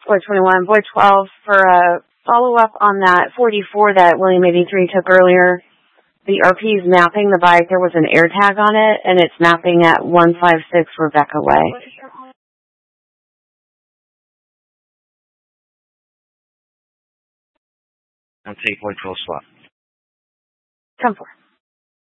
Boy 21, Boy 12, for a follow-up on that 44 that William 83 took earlier. The RP is mapping the bike. There was an air tag on it, and it's mapping at 156 Rebecca Way. I'll take Boy 12 slot. 10-4.